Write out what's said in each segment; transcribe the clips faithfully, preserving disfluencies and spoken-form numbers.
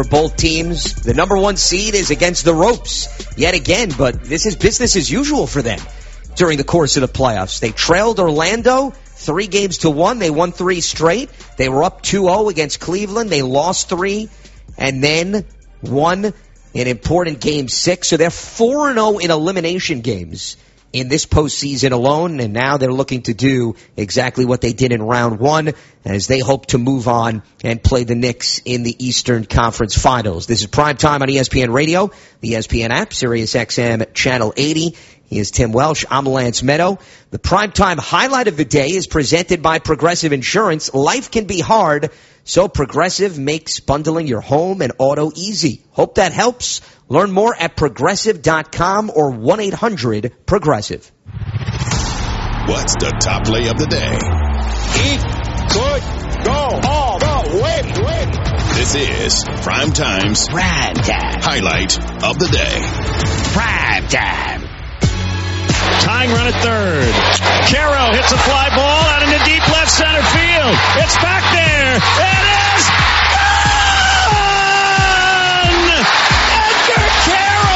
For both teams, the number one seed is against the ropes yet again, but this is business as usual for them during the course of the playoffs. They trailed Orlando three games to one. They won three straight. They were up two oh against Cleveland. They lost three and then won an important game six. So they're four and oh in elimination games in this postseason alone, and now they're looking to do exactly what they did in round one as they hope to move on and play the Knicks in the Eastern Conference Finals. This is Primetime on E S P N Radio, the E S P N app, Sirius X M Channel eighty. He is Tim Welsh. I'm Lance Meadow. The Primetime highlight of the day is presented by Progressive Insurance. Life can be hard, so Progressive makes bundling your home and auto easy. Hope that helps. Learn more at progressive dot com or one eight hundred progressive. What's the top play of the day? He could go all the way. This is Primetime's Prime Time highlight of the day. Prime Time. Tying run at third. Caro hits a fly ball out into deep left center field. It's back there. It is gone! Edgar Caro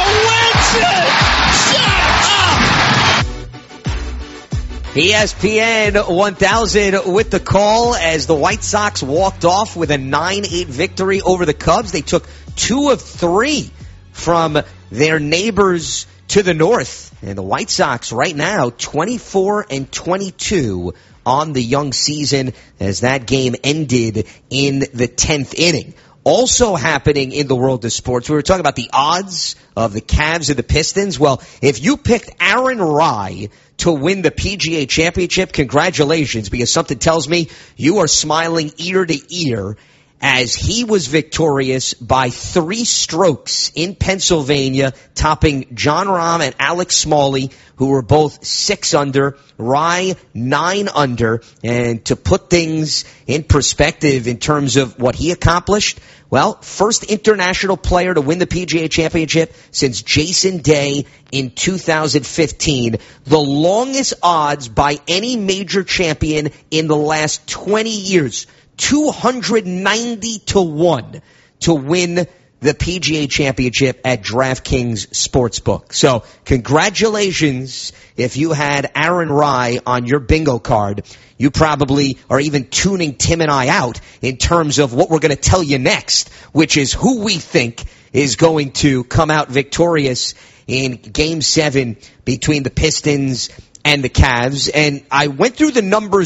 wins it! Shut up! E S P N one thousand with the call as the White Sox walked off with a nine eight victory over the Cubs. They took two of three from their neighbors to the north. And the White Sox right now twenty-four and twenty-two on the young season as that game ended in the tenth inning. Also happening in the world of sports, we were talking about the odds of the Cavs and the Pistons. Well, if you picked Aaron Rye to win the P G A Championship, congratulations, because something tells me you are smiling ear to ear as he was victorious by three strokes in Pennsylvania, topping Jon Rahm and Alex Smalley, who were both six under, Rye nine under. And to put things in perspective in terms of what he accomplished, well, first international player to win the P G A Championship since Jason Day in two thousand fifteen. The longest odds by any major champion in the last twenty years. two hundred ninety to one to win the P G A Championship at DraftKings Sportsbook. So congratulations if you had Aaron Rye on your bingo card. You probably are even tuning Tim and I out in terms of what we're going to tell you next, which is who we think is going to come out victorious in Game seven between the Pistons and the Cavs. And I went through the numbers